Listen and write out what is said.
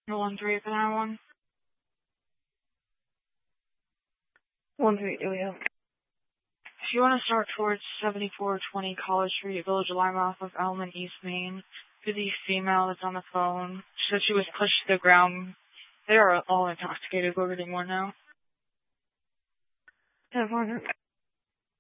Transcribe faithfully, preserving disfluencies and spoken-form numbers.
One three for nine one. One three, there we go. If you want to start towards seventy-four twenty College Street, Village of Lima off of Elm and East Main, to the female that's on the phone. She said she was pushed to the ground. They are all intoxicated. We're getting one now. ten four hundred.